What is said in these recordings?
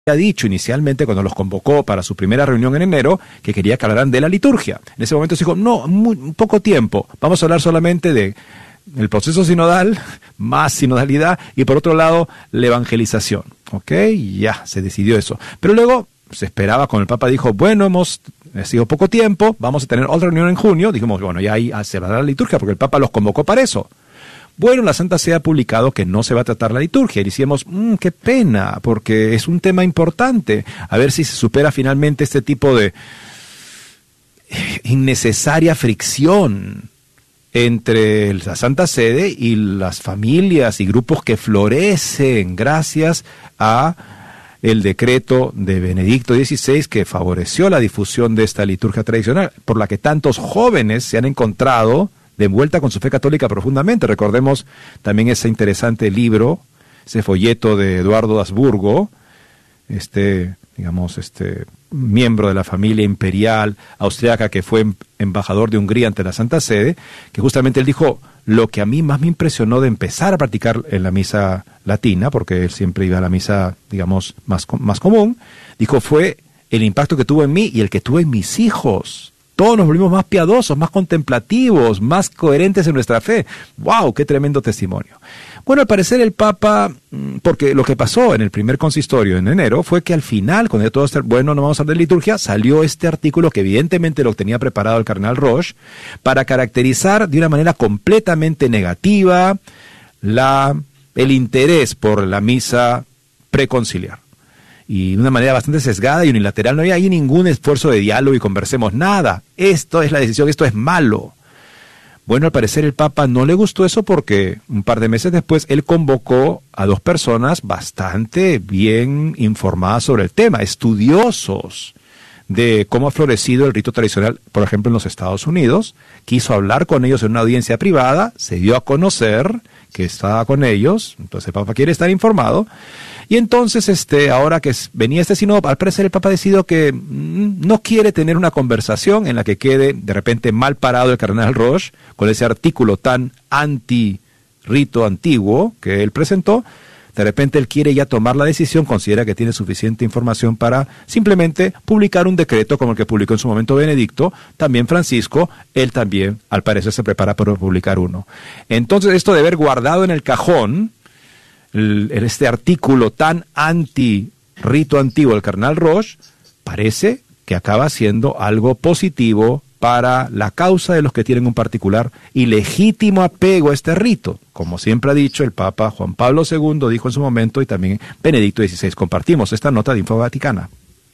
había dicho inicialmente cuando los convocó para su primera reunión en enero que quería que hablaran de la liturgia. En ese momento se dijo, no, muy poco tiempo, vamos a hablar solamente de el proceso sinodal, más sinodalidad, y por otro lado, la evangelización. ¿Ok? Ya, se decidió eso. Pero luego se esperaba, cuando el Papa dijo, bueno, ha sido poco tiempo, vamos a tener otra reunión en junio, dijimos, bueno, ya ahí se va a dar la liturgia, porque el Papa los convocó para eso. Bueno, la Santa Sede ha publicado que no se va a tratar la liturgia, y decíamos, qué pena, porque es un tema importante, a ver si se supera finalmente este tipo de innecesaria fricción entre la Santa Sede y las familias y grupos que florecen gracias a el decreto de Benedicto XVI que favoreció la difusión de esta liturgia tradicional, por la que tantos jóvenes se han encontrado de vuelta con su fe católica profundamente. Recordemos también ese interesante libro, ese folleto de Eduardo Habsburgo, miembro de la familia imperial austriaca que fue embajador de Hungría ante la Santa Sede, que justamente él dijo, lo que a mí más me impresionó de empezar a practicar en la misa latina, porque él siempre iba a la misa, digamos, más común, dijo, fue el impacto que tuvo en mí y el que tuve en mis hijos. Todos nos volvimos más piadosos, más contemplativos, más coherentes en nuestra fe. ¡Wow! ¡Qué tremendo testimonio! Bueno, al parecer el Papa, porque lo que pasó en el primer consistorio en enero fue que al final, cuando ya todo está, bueno, no vamos a hablar de liturgia, salió este artículo que evidentemente lo tenía preparado el cardenal Roche para caracterizar de una manera completamente negativa el interés por la misa preconciliar. Y de una manera bastante sesgada y unilateral, no había ahí ningún esfuerzo de diálogo y conversemos nada. Esto es la decisión, esto es malo. Bueno, al parecer el Papa no le gustó eso porque un par de meses después él convocó a 2 personas bastante bien informadas sobre el tema, estudiosos de cómo ha florecido el rito tradicional, por ejemplo, en los Estados Unidos. Quiso hablar con ellos en una audiencia privada, se dio a conocer que estaba con ellos, entonces el Papa quiere estar informado. Y entonces, ahora que venía este sínodo, al parecer el Papa decidió que no quiere tener una conversación en la que quede de repente mal parado el cardenal Roche con ese artículo tan anti-rito antiguo que él presentó. De repente él quiere ya tomar la decisión, considera que tiene suficiente información para simplemente publicar un decreto como el que publicó en su momento Benedicto, también Francisco, él también al parecer se prepara para publicar uno. Entonces esto de haber guardado en el cajón este artículo tan anti-rito antiguo del cardenal Roche, parece que acaba siendo algo positivo para la causa de los que tienen un particular y legítimo apego a este rito. Como siempre ha dicho el Papa Juan Pablo II, dijo en su momento, y también Benedicto XVI. Compartimos esta nota de Info Vaticana.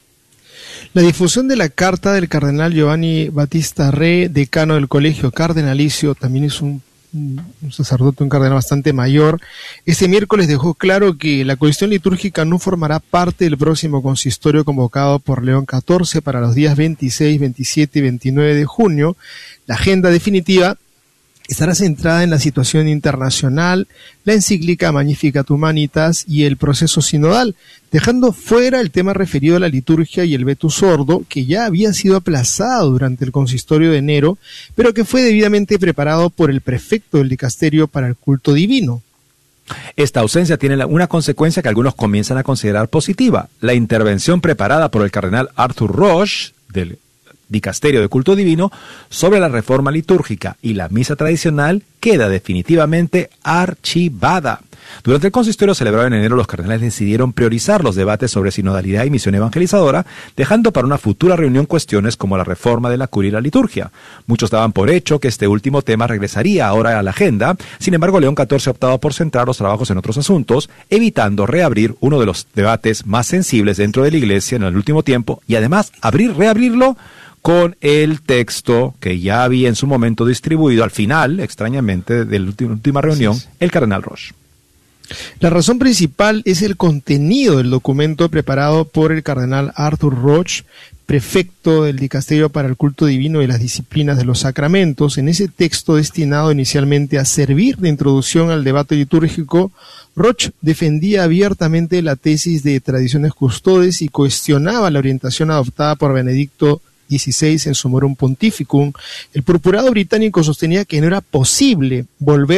La difusión de la carta del cardenal Giovanni Battista Re, decano del Colegio Cardenalicio, también es un sacerdote, un cardenal bastante mayor, este miércoles dejó claro que la cuestión litúrgica no formará parte del próximo consistorio convocado por León XIV para los días 26, 27 y 29 de junio. La agenda definitiva estará centrada en la situación internacional, la encíclica Magnificat Humanitas y el proceso sinodal, dejando fuera el tema referido a la liturgia y el vetus ordo, que ya había sido aplazado durante el consistorio de enero, pero que fue debidamente preparado por el prefecto del dicasterio para el culto divino. Esta ausencia tiene una consecuencia que algunos comienzan a considerar positiva. La intervención preparada por el cardenal Arthur Roche del Dicasterio de Culto Divino sobre la reforma litúrgica y la misa tradicional queda definitivamente archivada. Durante el consistorio celebrado en enero, los cardenales decidieron priorizar los debates sobre sinodalidad y misión evangelizadora, dejando para una futura reunión cuestiones como la reforma de la curia y la liturgia. Muchos daban por hecho que este último tema regresaría ahora a la agenda. Sin embargo, León XIV ha optado por centrar los trabajos en otros asuntos, evitando reabrir uno de los debates más sensibles dentro de la Iglesia en el último tiempo y además reabrirlo con el texto que ya había en su momento distribuido al final, extrañamente, de la última reunión, el cardenal Roche. La razón principal es el contenido del documento preparado por el cardenal Arthur Roche, prefecto del Dicasterio para el Culto Divino y las Disciplinas de los Sacramentos. En ese texto destinado inicialmente a servir de introducción al debate litúrgico, Roche defendía abiertamente la tesis de tradiciones custodes y cuestionaba la orientación adoptada por Benedicto XVI en su Morum Pontificum. El purpurado británico sostenía que no era posible volver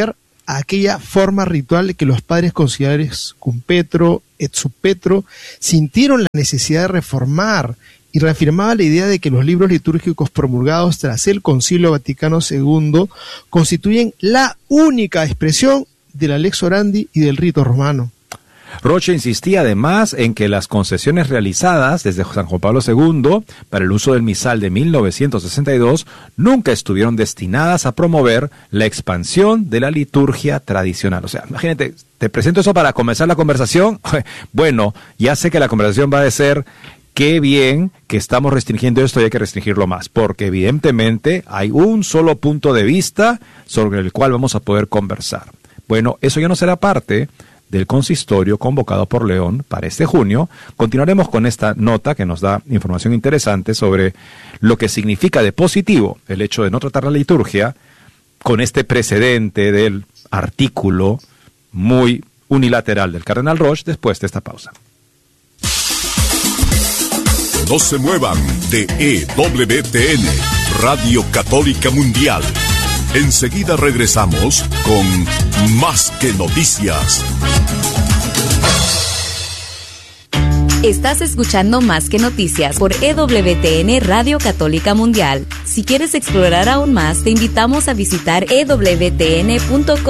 a aquella forma ritual que los padres conciliares cum Petro et sub Petro sintieron la necesidad de reformar, y reafirmaba la idea de que los libros litúrgicos promulgados tras el Concilio Vaticano II constituyen la única expresión de la Lex Orandi y del rito romano. Roche insistía además en que las concesiones realizadas desde San Juan Pablo II para el uso del misal de 1962 nunca estuvieron destinadas a promover la expansión de la liturgia tradicional. O sea, imagínate, te presento eso para comenzar la conversación. Bueno, ya sé que la conversación va a ser: qué bien que estamos restringiendo esto y hay que restringirlo más, porque evidentemente hay un solo punto de vista sobre el cual vamos a poder conversar. Bueno, eso ya no será parte del consistorio convocado por León para este junio. Continuaremos con esta nota que nos da información interesante sobre lo que significa de positivo el hecho de no tratar la liturgia con este precedente del artículo muy unilateral del cardenal Roche después de esta pausa. No se muevan de EWTN, Radio Católica Mundial. Enseguida regresamos con Más que Noticias. Estás escuchando Más que Noticias por EWTN Radio Católica Mundial. Si quieres explorar aún más, te invitamos a visitar ewtn.com/es,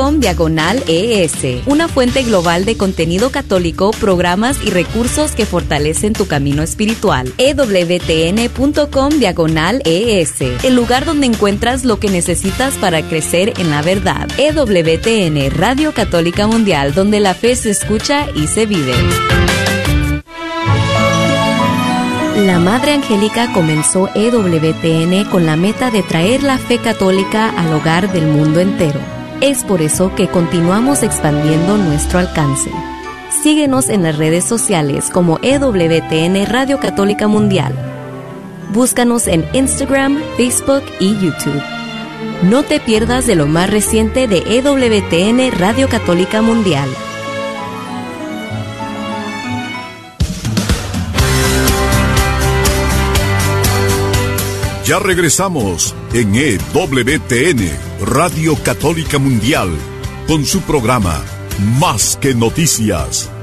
una fuente global de contenido católico, programas y recursos que fortalecen tu camino espiritual. ewtn.com/es, el lugar donde encuentras lo que necesitas para crecer en la verdad. EWTN Radio Católica Mundial, donde la fe se escucha y se vive. La Madre Angélica comenzó EWTN con la meta de traer la fe católica al hogar del mundo entero. Es por eso que continuamos expandiendo nuestro alcance. Síguenos en las redes sociales como EWTN Radio Católica Mundial. Búscanos en Instagram, Facebook y YouTube. No te pierdas de lo más reciente de EWTN Radio Católica Mundial. Ya regresamos en EWTN, Radio Católica Mundial, con su programa Más que Noticias.